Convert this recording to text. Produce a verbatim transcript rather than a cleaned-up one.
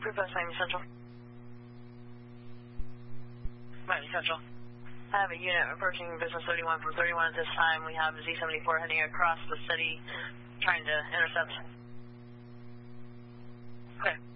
Proof Miami Central. Miami Central. I have a unit approaching business thirty-one from thirty-one at this time. We have Z seventy-four heading across the city, trying to intercept. Okay.